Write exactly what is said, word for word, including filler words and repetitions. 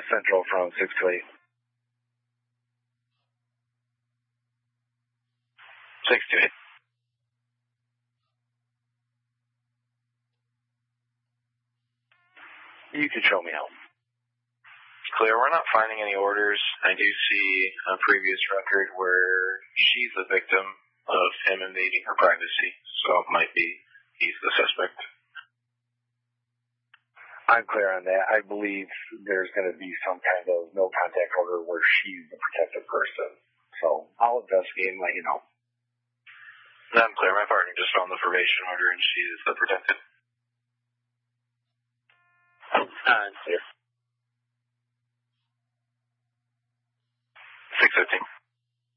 Central from six to eight. six to eight. You can show me out. Clear, we're not finding any orders. I do see a previous record where she's the victim of him invading her privacy, so it might be he's the suspect. I'm clear on that. I believe there's going to be some kind of no contact order where she's the protected person. So I'll investigate and let you know. I'm clear. My partner just found the probation order and she is the protected. I'm clear. six fifteen.